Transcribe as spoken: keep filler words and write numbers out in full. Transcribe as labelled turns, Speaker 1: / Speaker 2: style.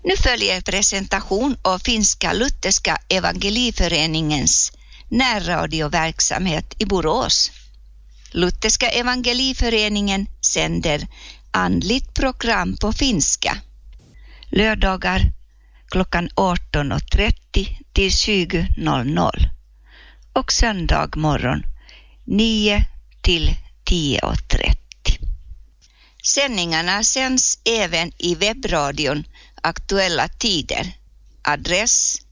Speaker 1: Nu följer presentation av Finska Lutherska Evangeliföreningens närradioverksamhet i Borås. Lutherska Evangeliföreningen sänder andligt program på finska. Lördagar klockan arton och trettio till tjugo noll noll och söndag morgon nio till tio och trettio. Sändningarna sänds även i webbradion Aktuella tider. Adress